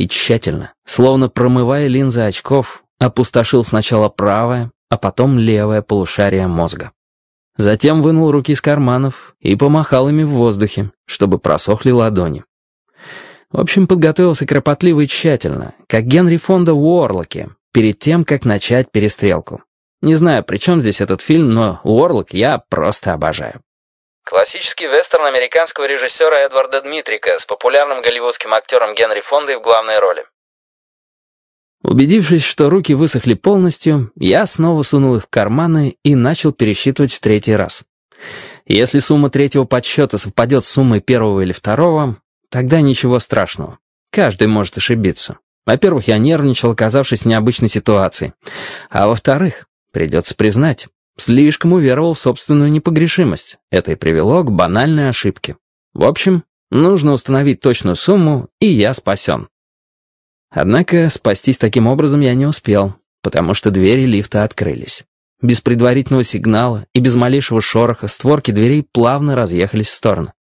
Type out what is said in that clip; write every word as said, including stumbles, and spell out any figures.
и тщательно, словно промывая линзы очков, опустошил сначала правое, а потом левое полушарие мозга. Затем вынул руки из карманов и помахал ими в воздухе, чтобы просохли ладони. В общем, подготовился кропотливо и тщательно, как Генри Фонда в «Уорлоке», перед тем, как начать перестрелку. Не знаю, при чем здесь этот фильм, но «Уорлок» я просто обожаю. Классический вестерн американского режиссера Эдварда Дмитрика с популярным голливудским актером Генри Фондой в главной роли. Убедившись, что руки высохли полностью, я снова сунул их в карманы и начал пересчитывать в третий раз. Если сумма третьего подсчета совпадет с суммой первого или второго, тогда ничего страшного. Каждый может ошибиться. Во-первых, я нервничал, оказавшись в необычной ситуации. А во-вторых, придется признать, слишком уверовал в собственную непогрешимость. Это и привело к банальной ошибке. В общем, нужно установить точную сумму, и я спасен. Однако спастись таким образом я не успел, потому что двери лифта открылись. Без предварительного сигнала и без малейшего шороха створки дверей плавно разъехались в стороны.